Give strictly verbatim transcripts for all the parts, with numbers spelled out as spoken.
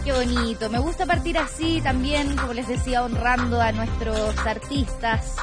Qué bonito, me gusta partir así también, como les decía, honrando a nuestros artistas,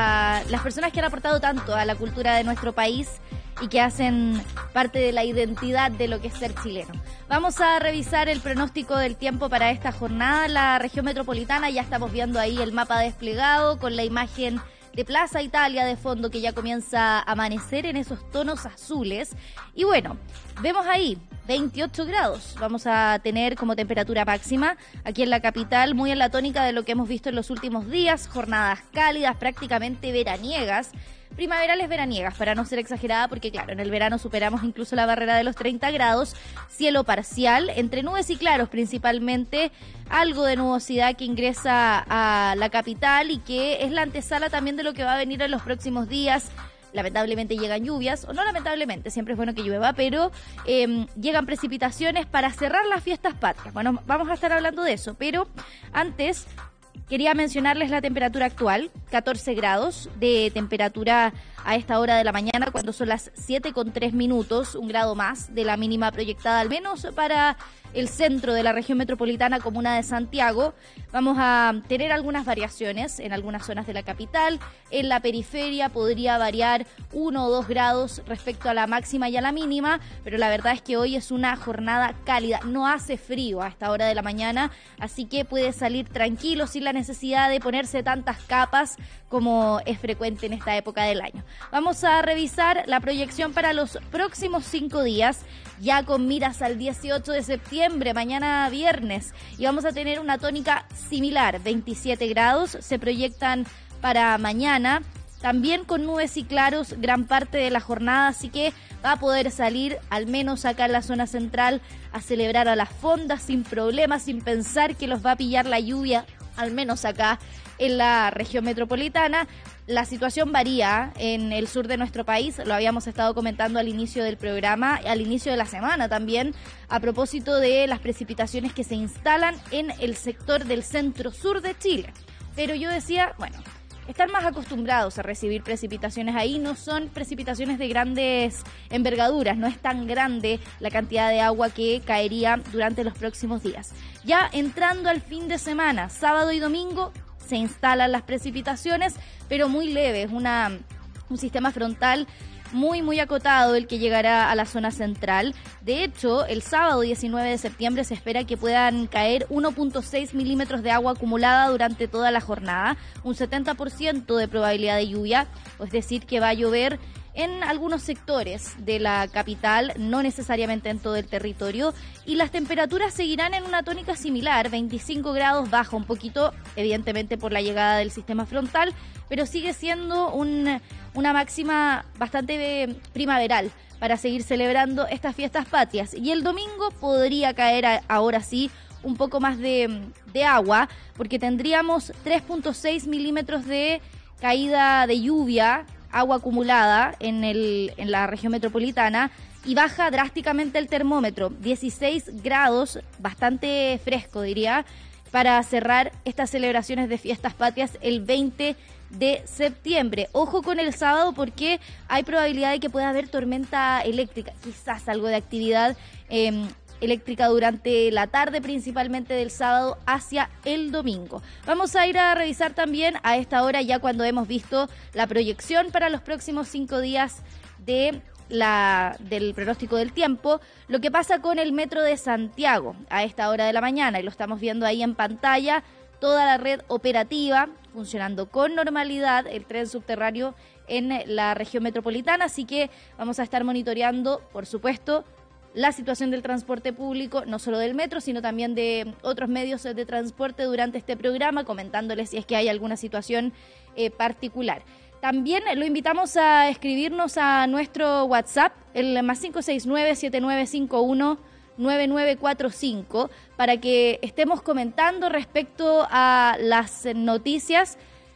a las personas que han aportado tanto a la cultura de nuestro país y que hacen parte de la identidad de lo que es ser chileno. Vamos a revisar el pronóstico del tiempo para esta jornada. La región metropolitana, ya estamos viendo ahí el mapa desplegado con la imagen de Plaza Italia de fondo, que ya comienza a amanecer en esos tonos azules. Y bueno, vemos ahí veintiocho grados vamos a tener como temperatura máxima aquí en la capital, muy en la tónica de lo que hemos visto en los últimos días, jornadas cálidas, prácticamente veraniegas, primaverales veraniegas, para no ser exagerada, porque claro, en el verano superamos incluso la barrera de los treinta grados, cielo parcial, entre nubes y claros principalmente, algo de nubosidad que ingresa a la capital y que es la antesala también de lo que va a venir en los próximos días. Lamentablemente llegan lluvias, o no lamentablemente, siempre es bueno que llueva, pero eh, llegan precipitaciones para cerrar las fiestas patrias. Bueno, vamos a estar hablando de eso, pero antes quería mencionarles la temperatura actual, catorce grados de temperatura a esta hora de la mañana, cuando son las siete con tres minutos, un grado más de la mínima proyectada, al menos para el centro de la región metropolitana, comuna de Santiago. Vamos a tener algunas variaciones en algunas zonas de la capital. En la periferia podría variar uno o dos grados respecto a la máxima y a la mínima, pero la verdad es que hoy es una jornada cálida. No hace frío a esta hora de la mañana, así que puede salir tranquilo sin la necesidad de ponerse tantas capas como es frecuente en esta época del año. Vamos a revisar la proyección para los próximos cinco días, ya con miras al dieciocho de septiembre, mañana viernes, y vamos a tener una tónica similar, veintisiete grados, se proyectan para mañana, también con nubes y claros gran parte de la jornada, así que va a poder salir, al menos acá en la zona central, a celebrar a las fondas sin problemas, sin pensar que los va a pillar la lluvia, al menos acá en la región metropolitana. La situación varía en el sur de nuestro país, lo habíamos estado comentando al inicio del programa, al inicio de la semana también, a propósito de las precipitaciones que se instalan en el sector del centro-sur de Chile. Pero yo decía, bueno, están más acostumbrados a recibir precipitaciones ahí, no son precipitaciones de grandes envergaduras, no es tan grande la cantidad de agua que caería durante los próximos días. Ya entrando al fin de semana, sábado y domingo, se instalan las precipitaciones, pero muy leves, una, un sistema frontal muy, muy acotado el que llegará a la zona central. De hecho, el sábado diecinueve de septiembre se espera que puedan caer uno punto seis milímetros de agua acumulada durante toda la jornada, un setenta por ciento de probabilidad de lluvia, es decir, que va a llover en algunos sectores de la capital, no necesariamente en todo el territorio, y las temperaturas seguirán en una tónica similar, veinticinco grados, baja un poquito, evidentemente por la llegada del sistema frontal, pero sigue siendo un, una máxima bastante primaveral para seguir celebrando estas fiestas patrias. Y el domingo podría caer a, ahora sí un poco más de, de agua, porque tendríamos tres punto seis milímetros de caída de lluvia, agua acumulada en, el, en la región metropolitana, y baja drásticamente el termómetro, dieciséis grados, bastante fresco diría, para cerrar estas celebraciones de fiestas patrias el veinte de septiembre. Ojo con el sábado, porque hay probabilidad de que pueda haber tormenta eléctrica, quizás algo de actividad eh, eléctrica durante la tarde, principalmente del sábado hacia el domingo. Vamos a ir a revisar también a esta hora, ya cuando hemos visto la proyección para los próximos cinco días de la del pronóstico del tiempo, lo que pasa con el metro de Santiago a esta hora de la mañana, y lo estamos viendo ahí en pantalla, toda la red operativa funcionando con normalidad, el tren subterráneo en la región metropolitana, así que vamos a estar monitoreando, por supuesto, la situación del transporte público, no solo del metro, sino también de otros medios de transporte durante este programa, comentándoles si es que hay alguna situación eh, particular. También lo invitamos a escribirnos a nuestro WhatsApp, el más cinco seis nueve, siete nueve cinco uno, nueve nueve cuatro cinco, para que estemos comentando respecto a las noticias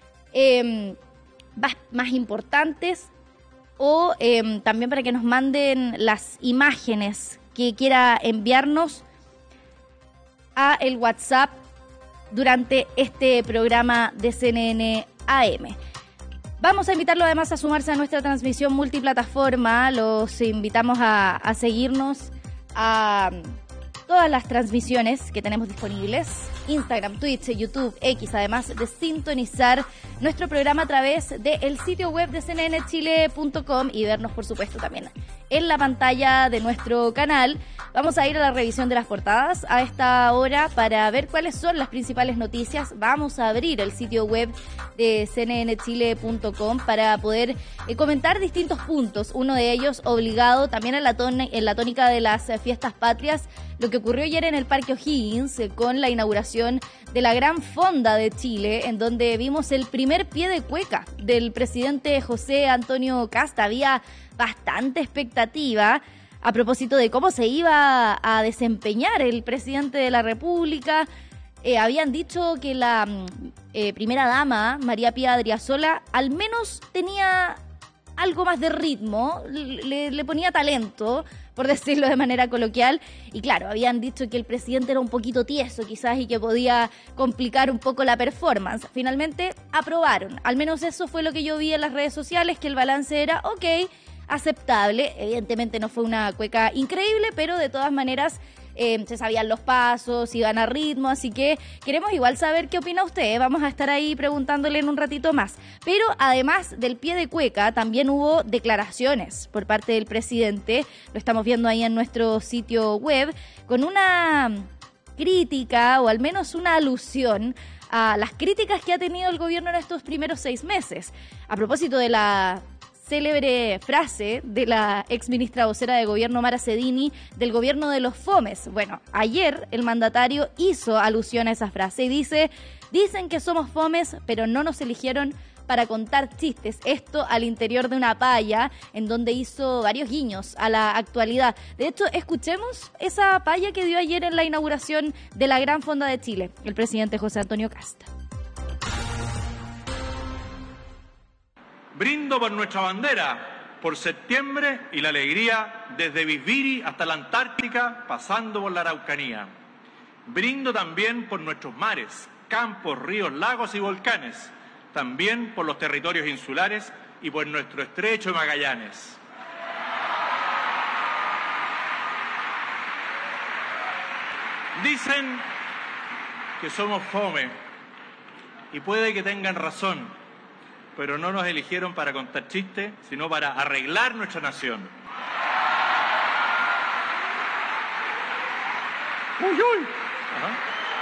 eh, más, más importantes, o eh, también para que nos manden las imágenes que quiera enviarnos a el WhatsApp durante este programa de C N N A M. Vamos a invitarlo además a sumarse a nuestra transmisión multiplataforma. Los invitamos a, a seguirnos, a todas las transmisiones que tenemos disponibles, Instagram, Twitch, YouTube, X, además de sintonizar nuestro programa a través del sitio web de c n n chile punto com y vernos, por supuesto, también en la pantalla de nuestro canal. Vamos a ir a la revisión de las portadas a esta hora para ver cuáles son las principales noticias. Vamos a abrir el sitio web de c n n chile punto com para poder eh, comentar distintos puntos, uno de ellos obligado también en la, ton- en la tónica de las eh, fiestas patrias, lo que ocurrió ayer en el Parque O'Higgins eh, con la inauguración de la Gran Fonda de Chile, en donde vimos el primer pie de cueca del presidente José Antonio Kast. Había bastante expectativa a propósito de cómo se iba a desempeñar el presidente de la República. Eh, habían dicho que la eh, primera dama, María Pía Adriasola, al menos tenía algo más de ritmo, le, le ponía talento, por decirlo de manera coloquial, y claro, habían dicho que el presidente era un poquito tieso quizás y que podía complicar un poco la performance. Finalmente aprobaron, al menos eso fue lo que yo vi en las redes sociales, que el balance era ok, aceptable. Evidentemente no fue una cueca increíble, pero de todas maneras eh, se sabían los pasos, iban a ritmo, así que queremos igual saber qué opina usted. Vamos a estar ahí preguntándole en un ratito más. Pero además del pie de cueca, también hubo declaraciones por parte del presidente, lo estamos viendo ahí en nuestro sitio web, con una crítica o al menos una alusión a las críticas que ha tenido el gobierno en estos primeros seis meses. A propósito de la célebre frase de la exministra vocera de gobierno Mara Cedini del gobierno de los fomes. Bueno, ayer el mandatario hizo alusión a esa frase y dice, dicen que somos fomes, pero no nos eligieron para contar chistes. Esto al interior de una palla en donde hizo varios guiños a la actualidad. De hecho, escuchemos esa palla que dio ayer en la inauguración de la Gran Fonda de Chile, el presidente José Antonio Kast. Brindo por nuestra bandera, por septiembre y la alegría desde Bisbiri hasta la Antártica, pasando por la Araucanía. Brindo también por nuestros mares, campos, ríos, lagos y volcanes, también por los territorios insulares y por nuestro estrecho de Magallanes. Dicen que somos fome y puede que tengan razón, pero no nos eligieron para contar chistes, sino para arreglar nuestra nación. Uy, uy. Ajá.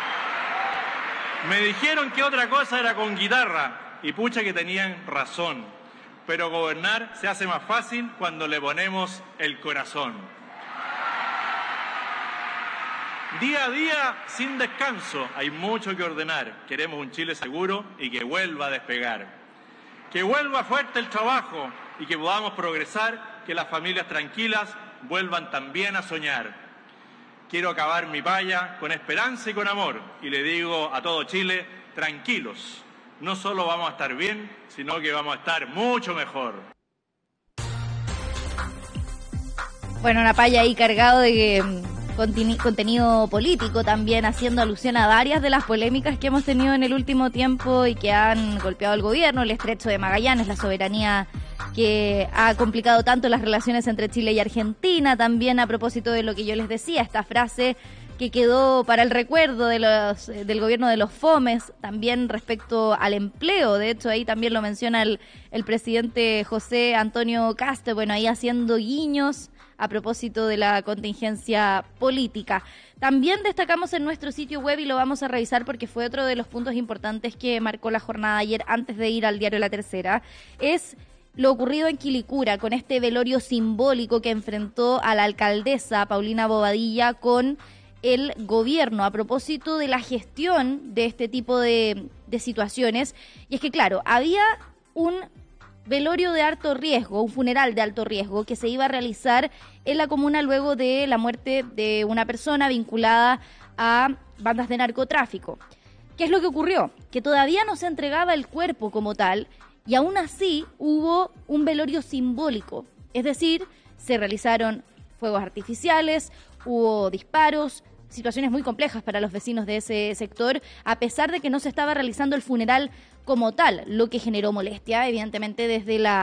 Me dijeron que otra cosa era con guitarra, y pucha que tenían razón, pero gobernar se hace más fácil cuando le ponemos el corazón. Día a día, sin descanso, hay mucho que ordenar. Queremos un Chile seguro y que vuelva a despegar. Que vuelva fuerte el trabajo y que podamos progresar, que las familias tranquilas vuelvan también a soñar. Quiero acabar mi paya con esperanza y con amor, y le digo a todo Chile, tranquilos, no solo vamos a estar bien, sino que vamos a estar mucho mejor. Bueno, una paya ahí cargado de Contini- contenido político también, haciendo alusión a varias de las polémicas que hemos tenido en el último tiempo y que han golpeado al gobierno, el estrecho de Magallanes, la soberanía que ha complicado tanto las relaciones entre Chile y Argentina, también a propósito de lo que yo les decía, esta frase que quedó para el recuerdo de los, del gobierno de los fomes, también respecto al empleo. De hecho, ahí también lo menciona el, el presidente José Antonio Kast, bueno, ahí haciendo guiños a propósito de la contingencia política. También destacamos en nuestro sitio web, y lo vamos a revisar porque fue otro de los puntos importantes que marcó la jornada ayer antes de ir al diario La Tercera, es lo ocurrido en Quilicura con este velorio simbólico que enfrentó a la alcaldesa Paulina Bobadilla con el gobierno a propósito de la gestión de este tipo de, de situaciones. Y es que, claro, había un velorio de alto riesgo, un funeral de alto riesgo que se iba a realizar en la comuna luego de la muerte de una persona vinculada a bandas de narcotráfico. ¿Qué es lo que ocurrió? Que todavía no se entregaba el cuerpo como tal y aún así hubo un velorio simbólico. Es decir, se realizaron fuegos artificiales, hubo disparos, situaciones muy complejas para los vecinos de ese sector, a pesar de que no se estaba realizando el funeral como tal, lo que generó molestia, evidentemente, desde la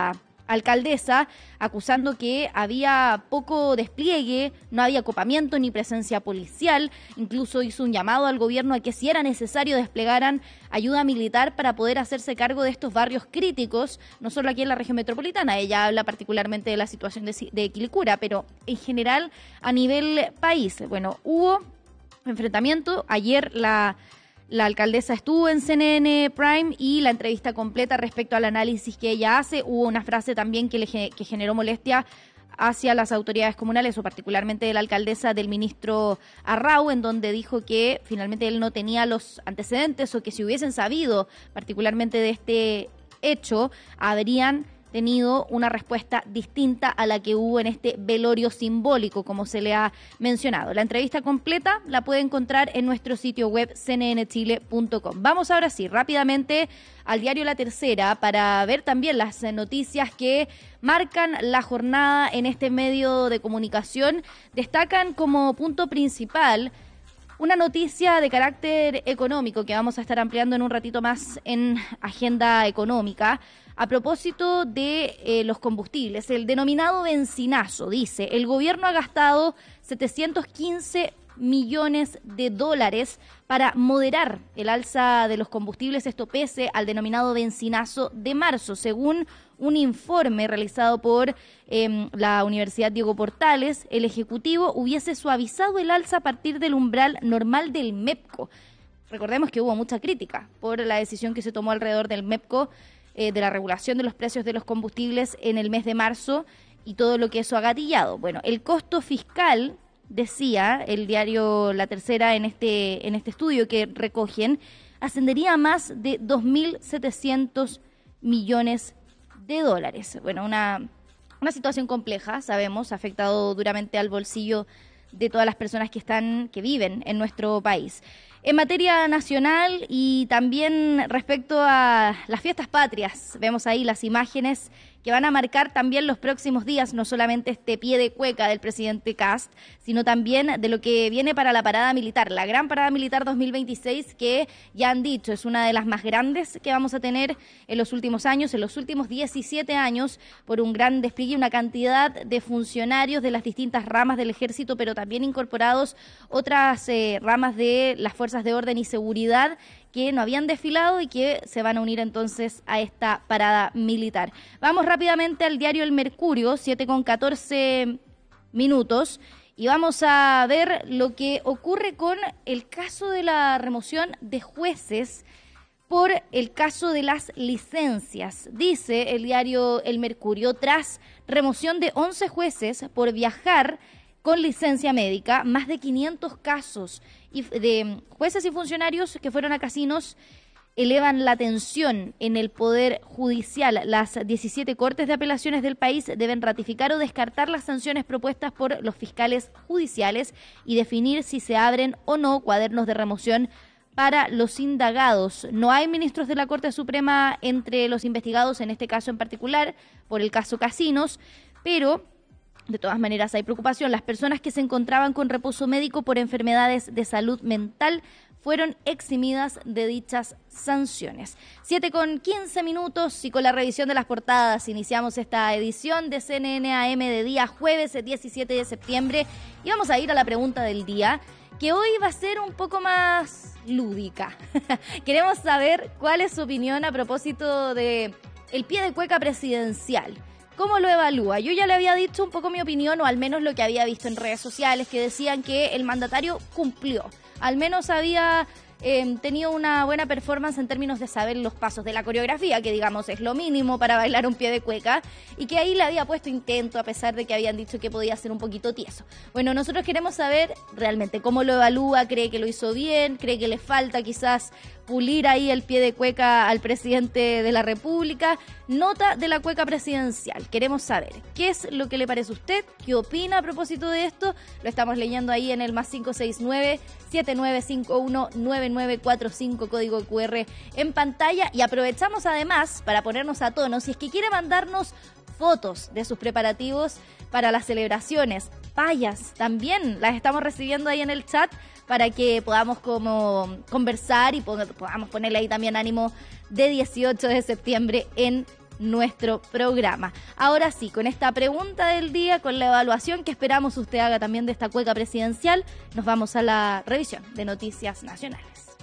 alcaldesa, acusando que había poco despliegue, no había acopamiento ni presencia policial. Incluso hizo un llamado al gobierno a que si era necesario desplegaran ayuda militar para poder hacerse cargo de estos barrios críticos, no solo aquí en la región metropolitana. Ella habla particularmente de la situación de, de Quilicura, pero en general a nivel país. Bueno, hubo enfrentamiento. Ayer la... La alcaldesa estuvo en C N N Prime y la entrevista completa respecto al análisis que ella hace. Hubo una frase también que, le, que generó molestia hacia las autoridades comunales, o particularmente de la alcaldesa, del ministro Arrau, en donde dijo que finalmente él no tenía los antecedentes, o que si hubiesen sabido particularmente de este hecho, habrían tenido una respuesta distinta a la que hubo en este velorio simbólico, como se le ha mencionado. La entrevista completa la puede encontrar en nuestro sitio web c n n chile punto com. Vamos ahora sí, rápidamente al diario La Tercera para ver también las noticias que marcan la jornada en este medio de comunicación. Destacan como punto principal una noticia de carácter económico que vamos a estar ampliando en un ratito más en Agenda Económica. A propósito de eh, los combustibles, el denominado benzinazo, dice, el gobierno ha gastado setecientos quince millones de dólares para moderar el alza de los combustibles, esto pese al denominado benzinazo de marzo, según un informe realizado por eh, la Universidad Diego Portales. El Ejecutivo hubiese suavizado el alza a partir del umbral normal del MEPCO. Recordemos que hubo mucha crítica por la decisión que se tomó alrededor del MEPCO, eh, de la regulación de los precios de los combustibles en el mes de marzo y todo lo que eso ha gatillado. Bueno, el costo fiscal, decía el diario La Tercera en este, en este estudio que recogen, ascendería a más de dos mil setecientos millones de dólares. Bueno, una, una situación compleja, sabemos, ha afectado duramente al bolsillo de todas las personas que están, que viven en nuestro país. En materia nacional y también respecto a las fiestas patrias, vemos ahí las imágenes que van a marcar también los próximos días, no solamente este pie de cueca del presidente Kast, sino también de lo que viene para la parada militar, la gran parada militar dos mil veintiséis, que ya han dicho es una de las más grandes que vamos a tener en los últimos años, en los últimos diecisiete años, por un gran despliegue y una cantidad de funcionarios de las distintas ramas del ejército, pero también incorporados otras eh, ramas de las fuerzas de orden y seguridad que no habían desfilado y que se van a unir entonces a esta parada militar. Vamos rápidamente al diario El Mercurio, siete con catorce minutos, y vamos a ver lo que ocurre con el caso de la remoción de jueces por el caso de las licencias. Dice el diario El Mercurio, tras remoción de once jueces por viajar con licencia médica, más de quinientos casos de jueces y funcionarios que fueron a casinos elevan la tensión en el Poder Judicial. Las diecisiete cortes de apelaciones del país deben ratificar o descartar las sanciones propuestas por los fiscales judiciales y definir si se abren o no cuadernos de remoción para los indagados. No hay ministros de la Corte Suprema entre los investigados, en este caso en particular, por el caso Casinos, pero de todas maneras hay preocupación. Las personas que se encontraban con reposo médico por enfermedades de salud mental fueron eximidas de dichas sanciones. siete con quince minutos y con la revisión de las portadas iniciamos esta edición de C N N A M de día jueves diecisiete de septiembre y vamos a ir a la pregunta del día, que hoy va a ser un poco más lúdica. Queremos saber cuál es su opinión a propósito de el pie de cueca presidencial. ¿Cómo lo evalúa? Yo ya le había dicho un poco mi opinión, o al menos lo que había visto en redes sociales, que decían que el mandatario cumplió. Al menos había eh, tenido una buena performance en términos de saber los pasos de la coreografía, que digamos es lo mínimo para bailar un pie de cueca, y que ahí le había puesto intento a pesar de que habían dicho que podía ser un poquito tieso. Bueno, nosotros queremos saber realmente cómo lo evalúa, cree que lo hizo bien, cree que le falta quizás pulir ahí el pie de cueca al presidente de la República. Nota de la cueca presidencial. Queremos saber qué es lo que le parece a usted, qué opina a propósito de esto. Lo estamos leyendo ahí en el más cinco seis nueve, siete nueve cinco uno, nueve nueve cuatro cinco, código Q R en pantalla. Y aprovechamos además para ponernos a tono, si es que quiere mandarnos fotos de sus preparativos para las celebraciones, payas, también las estamos recibiendo ahí en el chat para que podamos como conversar y podamos ponerle ahí también ánimo de dieciocho de septiembre en nuestro programa. Ahora sí, con esta pregunta del día, con la evaluación que esperamos usted haga también de esta cueca presidencial, nos vamos a la revisión de noticias nacionales.